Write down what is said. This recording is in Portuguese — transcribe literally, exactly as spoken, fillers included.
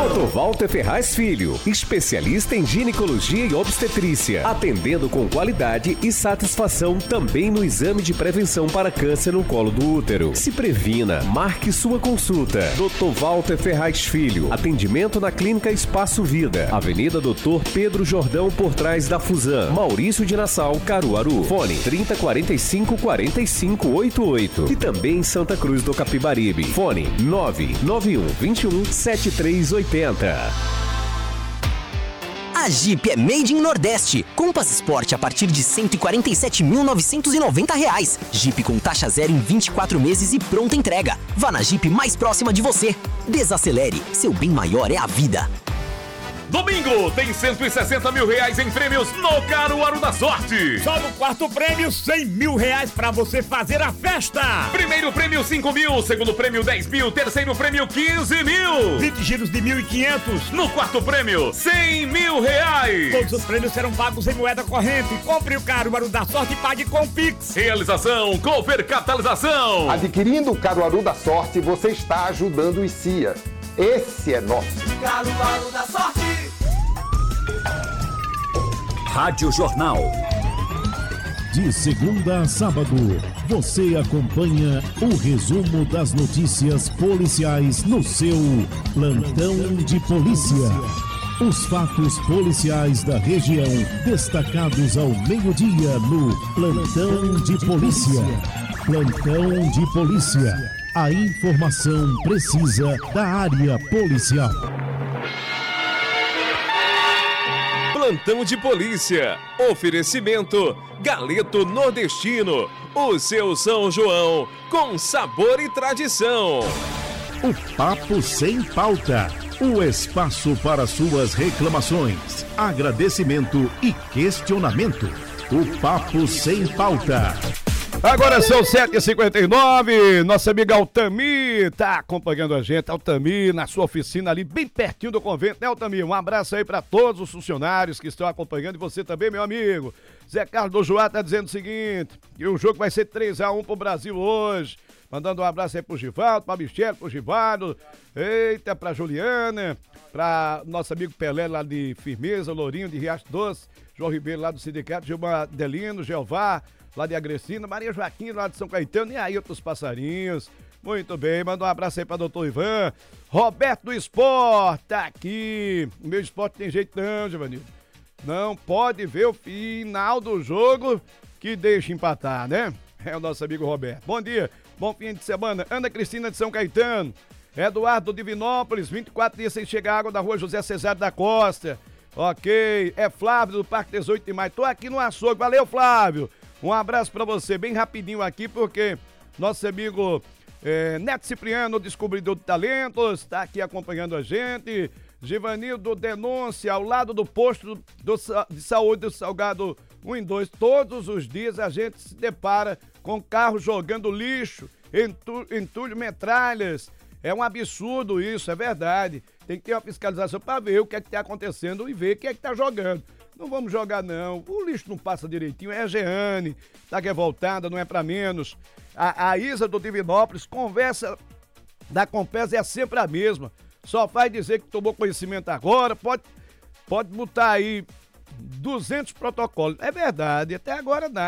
doutor Walter Ferraz Filho, especialista em ginecologia e obstetrícia, atendendo com qualidade e satisfação também no exame de prevenção para câncer no colo do útero. Se previna, marque sua consulta. doutor Walter Ferraz Filho, atendimento na Clínica Espaço Vida, Avenida doutor Pedro Jordão, por trás da Fusan, Maurício de Nassau, Caruaru. Fone trinta, quarenta e cinco, quarenta e cinco, oitenta e oito. E também em Santa Cruz do Capibaribe. Fone nove nove um, vinte e um, setenta e três oitenta. A Jeep é Made in Nordeste. Compass Sport a partir de cento e quarenta e sete mil novecentos e noventa reais. Jeep com taxa zero em vinte e quatro meses e pronta entrega. Vá na Jeep mais próxima de você. Desacelere, seu bem maior é a vida. Domingo tem cento e sessenta mil reais em prêmios no Caruaru da Sorte. Só no quarto prêmio, cem mil reais pra você fazer a festa. Primeiro prêmio, cinco mil. Segundo prêmio, dez mil. Terceiro prêmio, quinze mil. vinte giros de mil e quinhentos. No quarto prêmio, cem mil reais. Todos os prêmios serão pagos em moeda corrente. Compre o Caruaru da Sorte e pague com Pix. Realização, Cooper Capitalização. Adquirindo o Caruaru da Sorte, você está ajudando o I C I A. Esse é nosso. Caruaru da Sorte. Rádio Jornal. De segunda a sábado, você acompanha o resumo das notícias policiais no seu Plantão de Polícia. Os fatos policiais da região, destacados ao meio-dia no Plantão de Polícia. Plantão de Polícia. A informação precisa da área policial. Plantão de Polícia. Oferecimento Galeto Nordestino. O seu São João com sabor e tradição. O Papo Sem Pauta. O espaço para suas reclamações, agradecimento e questionamento. O Papo Sem Pauta. Agora são sete e cinquenta e nove, nossa amiga Altamir tá acompanhando a gente. Altamir na sua oficina ali, bem pertinho do convento, né, Altamir? Um abraço aí para todos os funcionários que estão acompanhando e você também, meu amigo. Zé Carlos do Joá tá dizendo o seguinte, que o jogo vai ser três a um pro Brasil hoje. Mandando um abraço aí pro Givaldo, pra Michele, pro Givaldo, eita, pra Juliana, pra nosso amigo Pelé lá de Firmeza, Lourinho de Riacho Doce, João Ribeiro lá do Sindicato, Gilmar Delino, Jeová, lá de Agressina, Maria Joaquim lá de São Caetano e aí outros passarinhos. Muito bem, manda um abraço aí pra doutor Ivan. Roberto do Esporte, tá aqui. O meu esporte tem jeito não, Giovanni. Não pode ver o final do jogo que deixa empatar, né? É o nosso amigo Roberto. Bom dia, bom fim de semana. Ana Cristina de São Caetano. Eduardo Divinópolis, vinte e quatro dias sem chegar água da rua José Cesário da Costa. Ok, é Flávio do Parque dezoito de maio. Tô aqui no açougue, valeu Flávio. Um abraço pra você, bem rapidinho aqui, porque nosso amigo é, Neto Cipriano, o descobridor de talentos, tá aqui acompanhando a gente. Givanildo Denúncia, ao lado do posto do, de saúde do Salgado um e dois. Todos os dias a gente se depara com carros jogando lixo, entu, entulho, metralhas. É um absurdo isso, é verdade. Tem que ter uma fiscalização para ver o que é que está acontecendo e ver quem é que está jogando. Não vamos jogar, não. O lixo não passa direitinho. É a Jeane, tá revoltada, não é para menos. A, a Isa do Divinópolis, conversa da Compesa é sempre a mesma. Só faz dizer que tomou conhecimento agora, pode, pode botar aí duzentos protocolos. É verdade, até agora nada.